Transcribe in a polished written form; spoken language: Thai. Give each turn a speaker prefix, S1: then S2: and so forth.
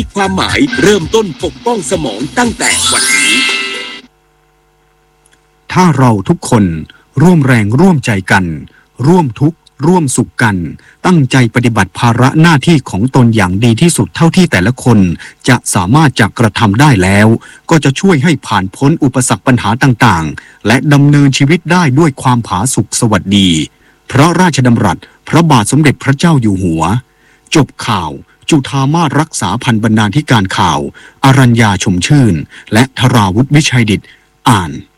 S1: ความหมายเริ่มต้นปกป้องสมองตั้งแต่วันนี้
S2: ถ้าเราทุกคนร่วมแรงร่วมใจกันร่วมทุกข์ร่วมสุขกันตั้งใจปฏิบัติภาระหน้าที่ของตนอย่างดีที่สุดเท่าที่แต่ละคนจะสามารถจะกระทำได้แล้วก็จะช่วยให้ผ่านพ้นอุปสรรคปัญหาต่างๆและดำเนินชีวิตได้ด้วยความผาสุกสวัสดีเพราะราชดำรัสพระบาทสมเด็จพระเจ้าอยู่หัวจบข่าวจุฑามาสรักษาพันธ์บรรณาธิการข่าวอรัญญาชมชื่นและธราวุฒิวิชัยดิษฐ์อ่าน